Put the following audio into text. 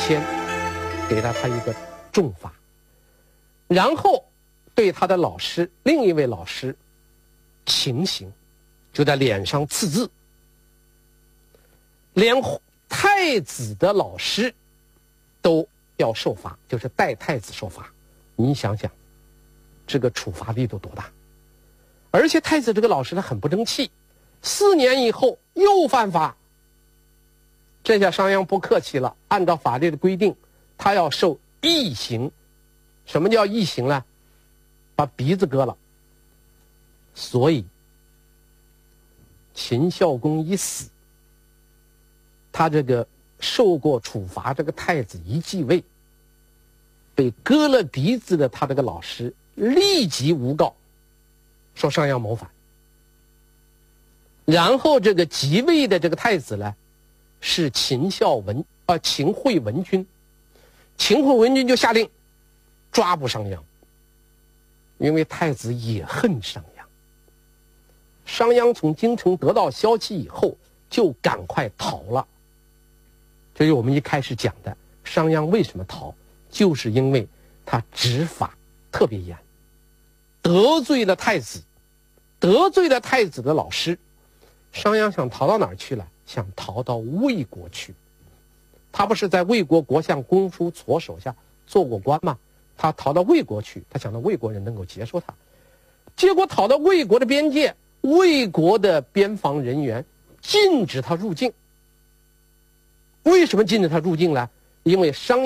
千，给了他一个重罚，然后对他的老师，另一位老师情刑，就在脸上刺字，连太子的老师都要受罚，就是代太子受罚。你想想，这个处罚力度多大？而且太子这个老师他很不争气，4年以后又犯法。这下商鞅不客气了，按照法律的规定，他要受缢刑。什么叫缢刑呢？把鼻子割了。所以秦孝公一死，他这个受过处罚这个太子一继位，被割了鼻子的他这个老师立即诬告，说商鞅谋反。然后这个即位的这个太子呢，是秦惠文君。秦惠文君就下令抓捕商鞅，因为太子也恨商鞅。商鞅从京城得到消息以后，就赶快逃了。这是我们一开始讲的，商鞅为什么逃，就是因为他执法特别严，得罪了太子，得罪了太子的老师。商鞅想逃到哪儿去了？想逃到魏国去。他不是在魏国国相公叔痤手下做过官吗？他逃到魏国去，他想到魏国人能够接受他。结果逃到魏国的边界，魏国的边防人员禁止他入境。为什么禁止他入境呢？因为商